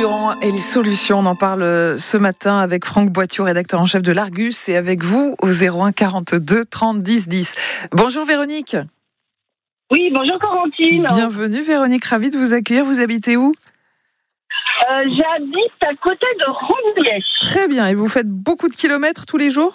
carburant et les solutions, on en parle ce matin avec Franck Boittiou, rédacteur en chef de l'Argus, et avec vous au 01 42 30 10 10. Bonjour Véronique. Oui, bonjour Corentine. Bienvenue Véronique, ravie de vous accueillir. Vous habitez où ? J'habite à côté de Rambouillet. Très bien, et vous faites beaucoup de kilomètres tous les jours ?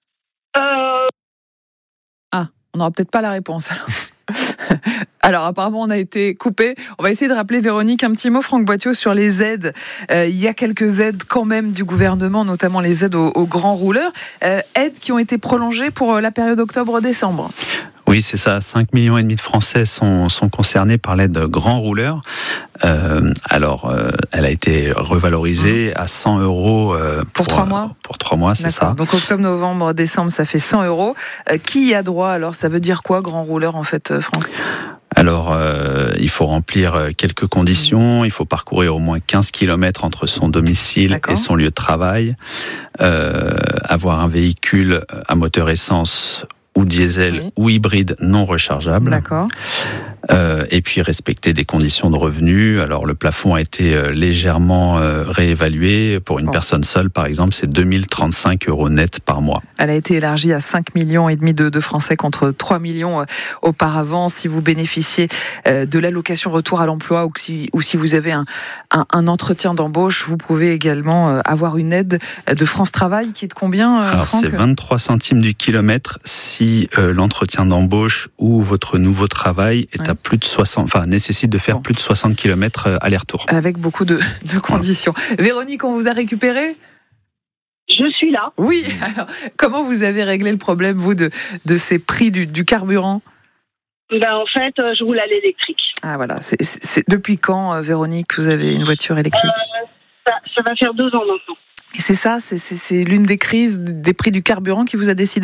Ah, on n'aura peut-être pas la réponse alors. Alors apparemment on a été coupé. On va essayer de rappeler Véronique un petit mot, Franck Boittiou, sur les aides. Il y a quelques aides quand même du gouvernement, notamment les aides aux grands rouleurs. Aides qui ont été prolongées pour la période octobre-décembre. Oui, c'est ça. 5,5 millions de Français sont concernés par l'aide grand rouleur. Elle a été revalorisée à 100 € pour 3 mois. Pour 3 mois, c'est ça. Donc octobre, novembre, décembre, ça fait 100 €. Qui y a droit alors ? Ça veut dire quoi, grand rouleur en fait, Franck ? Alors, il faut remplir quelques conditions. Il faut parcourir au moins 15 km entre son domicile et son lieu de travail. Avoir un véhicule à moteur essence ou diesel ou hybride non rechargeable. D'accord. Et puis respecter des conditions de revenus. Alors le plafond a été légèrement réévalué. Pour une personne seule, par exemple, c'est 2035 € net par mois. Elle a été élargie à 5,5 millions de Français contre 3 millions auparavant. Si vous bénéficiez de l'allocation retour à l'emploi ou si vous avez un entretien d'embauche, vous pouvez également avoir une aide de France Travail qui est de combien, Alors Franck ? C'est 23 centimes du kilomètre si l'entretien d'embauche ou votre nouveau travail est à plus de 60, nécessite de faire plus de 60 km aller-retour. Avec beaucoup de conditions. Véronique, on vous a récupéré ? Je suis là. Oui, alors comment vous avez réglé le problème, vous, de ces prix du carburant ? En fait, je roule à l'électrique. Ah voilà, c'est depuis quand, Véronique, vous avez une voiture électrique ? Ça va faire 2 ans maintenant. Et c'est ça, c'est l'une des crises des prix du carburant qui vous a décidé ?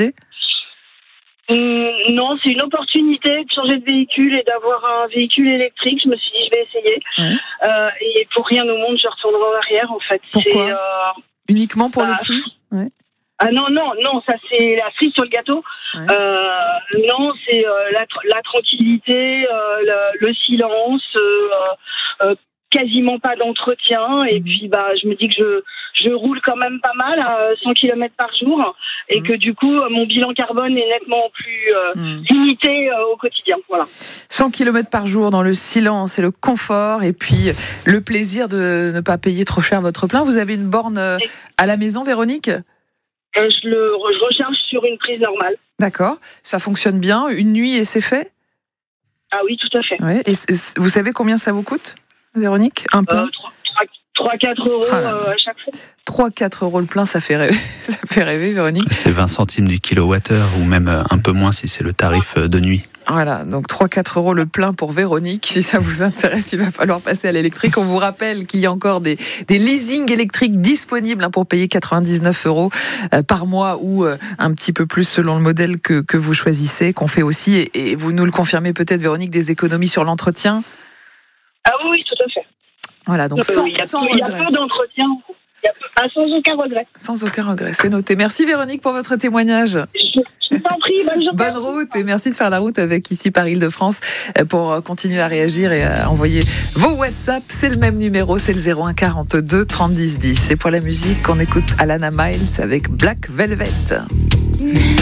Non, c'est une opportunité de changer de véhicule et d'avoir un véhicule électrique. Je me suis dit, je vais essayer. Et pour rien au monde, je retournerai en arrière, en fait. Pourquoi ? Uniquement pour le prix ? Ah non, ça c'est la cerise sur le gâteau. Non, c'est la tranquillité, le silence, quasiment pas d'entretien. Et puis je me dis que je roule quand même pas mal, à 100 km par jour, et que du coup mon bilan carbone est nettement plus limité au quotidien. Voilà. 100 km par jour dans le silence et le confort, et puis le plaisir de ne pas payer trop cher votre plein. Vous avez une borne à la maison, Véronique ? Je recharge sur une prise normale. D'accord, ça fonctionne bien, une nuit et c'est fait ? Ah oui, tout à fait. Oui. Et vous savez combien ça vous coûte, Véronique ? Un plein 3-4 € à chaque fois. 3-4 € le plein, ça fait rêver. Ça fait rêver, Véronique. C'est 20 centimes du kilowattheure, ou même un peu moins si c'est le tarif de nuit. Voilà, donc 3-4 € le plein pour Véronique. Si ça vous intéresse, il va falloir passer à l'électrique. On vous rappelle qu'il y a encore des leasings électriques disponibles pour payer 99 € par mois, ou un petit peu plus selon le modèle que vous choisissez, qu'on fait aussi. Et vous nous le confirmez peut-être, Véronique, des économies sur l'entretien ? Ah oui, tout à fait. Voilà, donc sans regret. Il y a peu d'entretien. Sans aucun regret. Sans aucun regret, c'est noté. Merci Véronique pour votre témoignage. Je t'en prie, bonne journée. Bonne route, et merci de faire la route avec ici par Île-de-France pour continuer à réagir et à envoyer vos WhatsApp. C'est le même numéro, c'est le 01 42 30 10 10. Et pour la musique, on écoute Alana Miles avec Black Velvet.